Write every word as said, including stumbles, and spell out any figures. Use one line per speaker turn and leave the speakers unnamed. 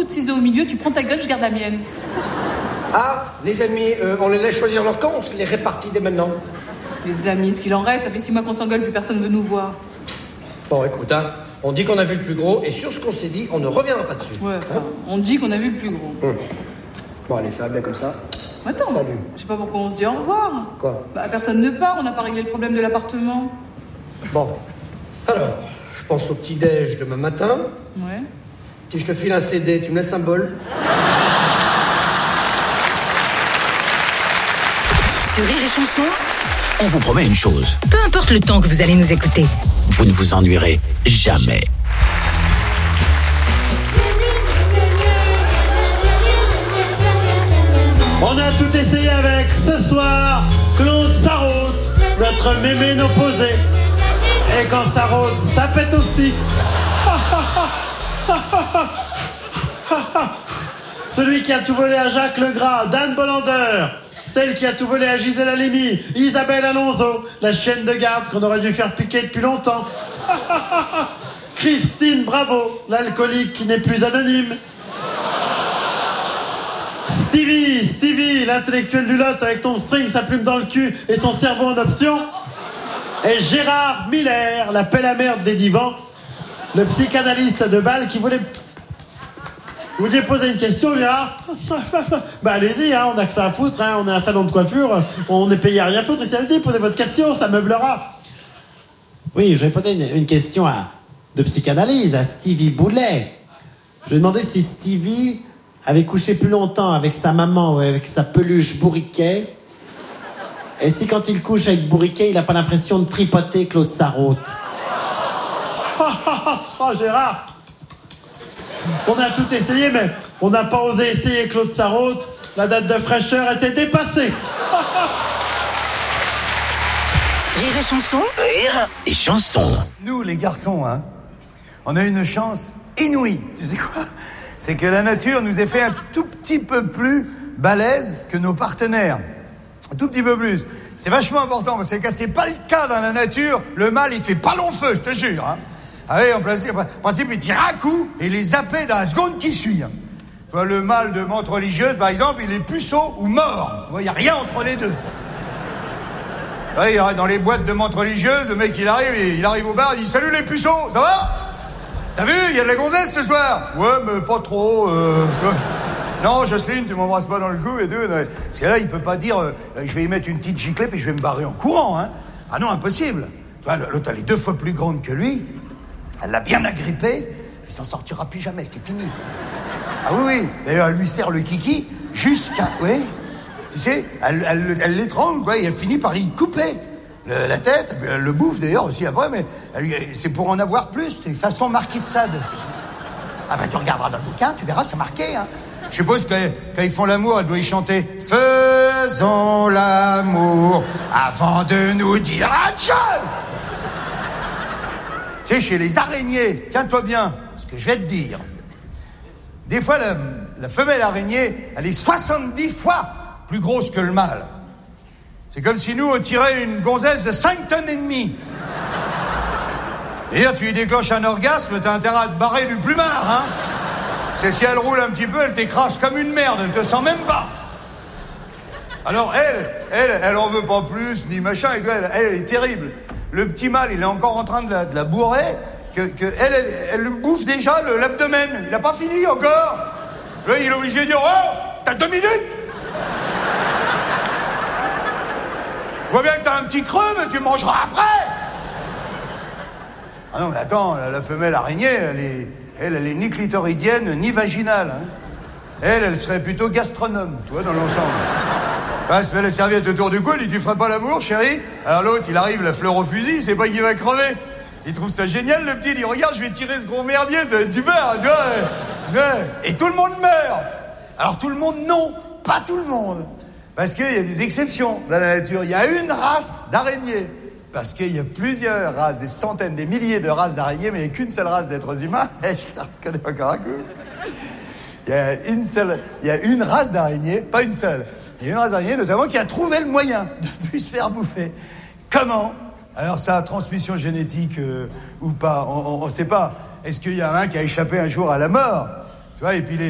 trou de ciseaux au milieu, tu prends ta gueule, je garde la mienne.
Ah, les amis, euh, on les laisse choisir leur camp, on se les répartit dès maintenant.
Les amis, ce qu'il en reste, ça fait six mois qu'on s'engueule, plus personne ne veut nous voir.
Bon, écoute, hein, on dit qu'on a vu le plus gros, et sur ce qu'on s'est dit, on ne reviendra pas dessus.
Ouais, enfin, hein on dit qu'on a vu le plus gros.
Hum. Bon, allez, ça va bien comme ça.
Attends,
salut.
Je sais pas pourquoi on se dit au revoir.
Quoi?
Bah, personne ne part, on n'a pas réglé le problème de l'appartement.
Bon, alors, je pense au petit-déj demain matin.
Ouais.
Si je te file un C D, tu me laisses un bol?
Sur Rire et Chanson,
on vous promet une chose.
Peu importe le temps que vous allez nous écouter,
vous ne vous ennuierez jamais.
On a tout essayé avec ce soir Claude Sarraute, notre mémé opposé. Et quand ça rôde, ça pète aussi. Celui qui a tout volé à Jacques Legras, Dan Bolander. Celle qui a tout volé à Gisèle Halimi, Isabelle Alonso, la chienne de garde qu'on aurait dû faire piquer depuis longtemps. Christine Bravo, l'alcoolique qui n'est plus anonyme. Stevie, Stevie, l'intellectuel du lot avec ton string, sa plume dans le cul et son cerveau en option. Et Gérard Miller, la pelle à merde des divans, le psychanalyste de Bâle qui voulait... Vous voulez poser une question, Gérard? Bah allez-y, hein, on a que ça à foutre, hein, on est un salon de coiffure, on est payé à rien foutre, et si elle dit, posez votre question, ça meublera. Oui, je vais poser une, une question à, de psychanalyse à Stevie Boulet. Je vais demander si Stevie avait couché plus longtemps avec sa maman ou avec sa peluche Bourriquet, et si quand il couche avec Bourriquet, il n'a pas l'impression de tripoter Claude Sarraute. Oh Gérard, on a tout essayé, mais on n'a pas osé essayer Claude Sarraute. La date de fraîcheur était dépassée.
Rire et Chanson.
Rire et Chanson.
Nous, les garçons, hein, on a une chance inouïe. Tu sais quoi? C'est que la nature nous ait fait un tout petit peu plus balèze que nos partenaires. Un tout petit peu plus. C'est vachement important, parce que c'est pas le cas dans la nature. Le mâle, il fait pas long feu, je te jure. Hein. Ah oui, en principe, en principe, il tire un coup et il les zappait dans la seconde qui suit. Hein. Tu vois, le mâle de menthe religieuse, par exemple, il est puceau ou mort. Tu vois, il n'y a rien entre les deux. Oui, dans les boîtes de menthe religieuse, le mec, il arrive, il arrive au bar, il dit « Salut les puceaux, ça va ? T'as vu, il y a de la gonzesse ce soir ?»« Ouais, mais pas trop. Euh, non, Jocelyne, tu m'embrasses pas dans le cou et tout. » Parce que là, il peut pas dire euh, « Je vais y mettre une petite giclée puis je vais me barrer en courant. Hein. » Ah non, impossible. Tu vois, l'autre, elle est deux fois plus grande que lui. Elle l'a bien agrippé, il s'en sortira plus jamais, c'est fini. Ah oui, oui. D'ailleurs, elle lui serre le kiki jusqu'à... Oui. Tu sais, elle, elle, elle l'étrangle, quoi, et elle finit par y couper le, la tête. Elle le bouffe, d'ailleurs, aussi après, mais elle, c'est pour en avoir plus. C'est façon Marquis de Sade. Ah ben, tu regarderas dans le bouquin, tu verras, c'est marqué, hein. Je suppose que quand ils font l'amour, elle doit y chanter « Faisons l'amour avant de nous dire adieu !» Tu sais, chez les araignées, tiens-toi bien, ce que je vais te dire. Des fois, la, la femelle araignée, elle est soixante-dix fois plus grosse que le mâle. C'est comme si nous, on tirait une gonzesse de cinq tonnes et demie. D'ailleurs, tu lui déclenches un orgasme, t'as intérêt à te barrer du plumard, hein. C'est si elle roule un petit peu, elle t'écrase comme une merde, elle te sent même pas. Alors elle, elle, elle en veut pas plus, ni machin, et elle, elle, elle est terrible. Le petit mâle, il est encore en train de la, de la bourrer, que, que elle, elle, elle bouffe déjà le, l'abdomen. Il a pas fini encore. Là, il est obligé de dire « Oh, t'as deux minutes !» Je vois bien que t'as un petit creux, mais tu mangeras après. Ah non, mais attends, la, la femelle araignée, elle est, elle, elle est ni clitoridienne, ni vaginale. Hein. Elle, elle serait plutôt gastronome, tu vois, dans l'ensemble. Elle se met la serviette autour du cou, il dit « Tu ferais pas l'amour, chérie ?» Alors l'autre, il arrive, la fleur au fusil, il sait pas qu'il va crever. Il trouve ça génial, le petit, il dit « Regarde, je vais tirer ce gros merdier, ça va être super, tu vois. » Et tout le monde meurt. Alors tout le monde, non, pas tout le monde. Parce qu'il y a des exceptions dans la nature. Il y a une race d'araignées. Parce qu'il y a plusieurs races, des centaines, des milliers de races d'araignées, mais il n'y a qu'une seule race d'êtres humains. Et je te reconnais encore un coup. Il y a une seule, il y a une race d'araignées, pas une seule. Il y a une race d'araignées, notamment, qui a trouvé le moyen de plus se faire bouffer. Comment? Alors ça, transmission génétique euh, ou pas, on ne sait pas. Est-ce qu'il y en a un qui a échappé un jour à la mort? Tu vois, et puis les,